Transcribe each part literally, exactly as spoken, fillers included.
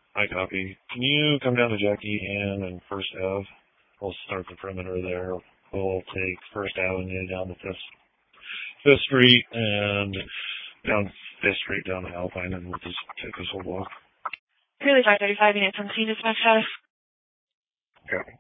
I copy. Can you come down to Jackie Ann and First Ave? We'll start the perimeter there. We'll take First Avenue down to Fifth, Fifth Street and down Fifth Street down to Alpine, and we'll just take this whole block. Clearly five thirty-five units on scene, dispatch status. Copy.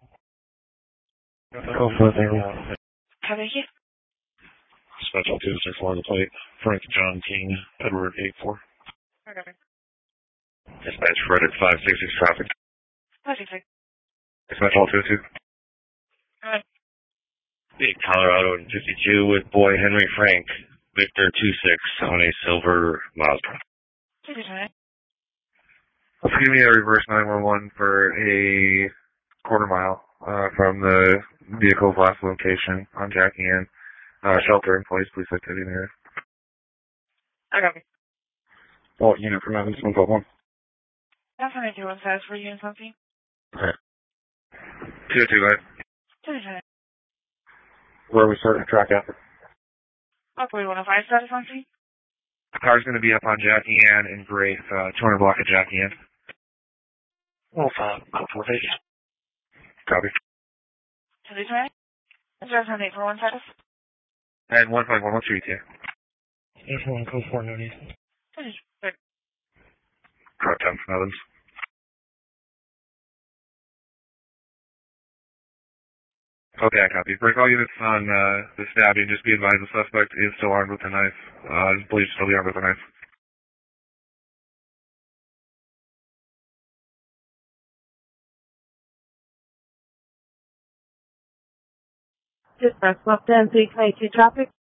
Go for it there. Copy, thank you. Special two six four the plate. Frank John King, Edward eight four. Okay. Dispatch Frederick five six six traffic. five six six. Dispatch all two two. Alright. Big Colorado fifty-two with boy Henry Frank, Victor two six on a silver Mazda. two six nine. Let's give me a reverse nine one one for a quarter mile uh, from the vehicle's last location on Jackie Ann. Uh, shelter employees, police activity in the area. I got me. Oh, unit from Evans, one twelve one. That's what I do on status for units on scene. Okay. two two, right? two six nine. Where are we starting to track after? Upward one oh five status on scene. The car's going to be up on Jackie Ann in Grace, uh, two hundred block of Jackie Ann. Oh, five, go for vacant. Copy. two six nine. zero seven eight four one status. And one five one, what's your E T A? There's one, code four, no need. two six nine. Truck ten from Evans. Okay, I copy. Break all units on uh, the stabbing. Just be advised the suspect is still armed with a knife. Uh, I believe still be armed with a knife. Dispatch, left ten three twenty-two traffic.